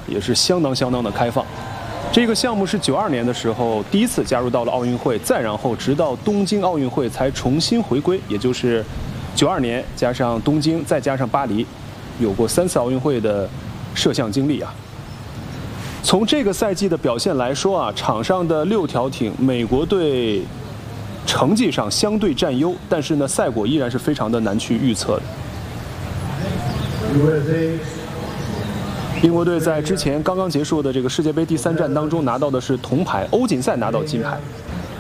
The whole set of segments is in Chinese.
也是相当的开放。这个项目是92年的时候第一次加入到了奥运会，再然后直到东京奥运会才重新回归，也就是92年加上东京再加上巴黎，有过3次奥运会的摄像经历啊。从这个赛季的表现来说啊，场上的6条艇，美国队成绩上相对占优，但是呢，赛果依然是非常的难去预测的。英国队在之前刚刚结束的这个世界杯第3战当中拿到的是铜牌，欧锦赛拿到金牌。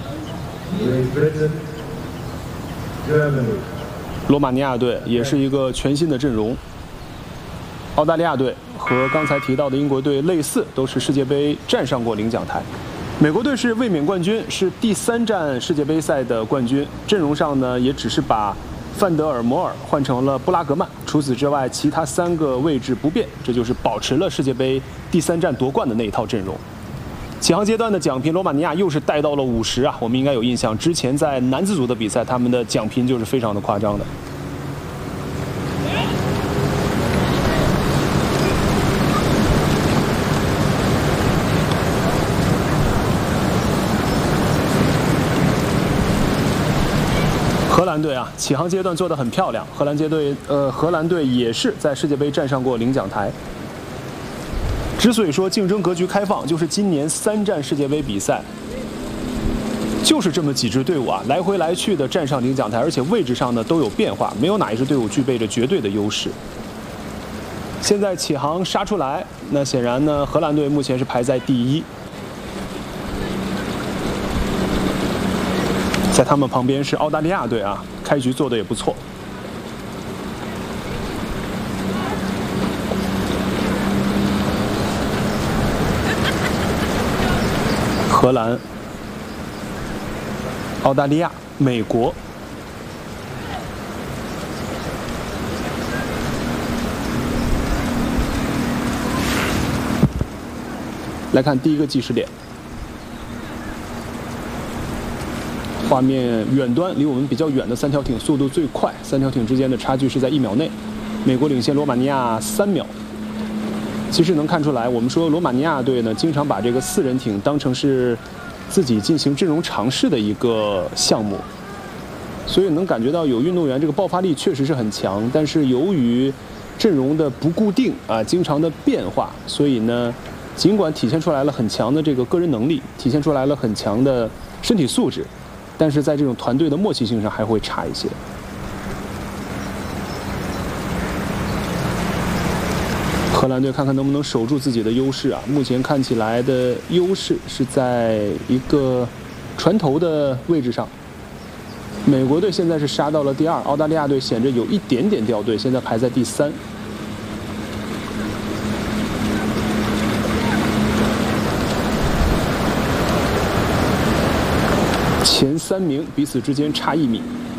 罗马尼亚队也是一个全新的阵容。澳大利亚队和刚才提到的英国队类似，都是世界杯站上过领奖台。美国队是卫冕冠军，是第3站世界杯赛的冠军。阵容上呢，也只是把范德尔摩尔换成了布拉格曼，除此之外，其他3个位置不变，这就是保持了世界杯第3站夺冠的那一套阵容。起航阶段的奖评，罗马尼亚又是带到了50啊，我们应该有印象，之前在男子组的比赛，他们的奖评就是非常的夸张的。荷兰队啊，起航阶段做得很漂亮。荷兰队也是在世界杯站上过领奖台。之所以说竞争格局开放，就是今年3站世界杯比赛，就是这么几支队伍啊，来回来去的站上领奖台，而且位置上呢都有变化，没有哪一支队伍具备着绝对的优势。现在起航杀出来，那显然呢，荷兰队目前是排在第1。在他们旁边是澳大利亚队啊，开局做得也不错。荷兰、澳大利亚、美国。来看第一个计时点。画面远端离我们比较远的3条艇速度最快，3条艇之间的差距是在1秒内，美国领先罗马尼亚3秒。其实能看出来，我们说罗马尼亚队呢，经常把这个4人艇当成是自己进行阵容尝试的一个项目，所以能感觉到有运动员这个爆发力确实是很强，但是由于阵容的不固定啊，经常的变化，所以呢，尽管体现出来了很强的这个个人能力，体现出来了很强的身体素质，但是在这种团队的默契性上还会差一些。荷兰队看看能不能守住自己的优势啊！目前看起来的优势是在一个船头的位置上。美国队现在是杀到了第2，澳大利亚队显着有一点点掉队，现在排在第3。前3名彼此之间差1米。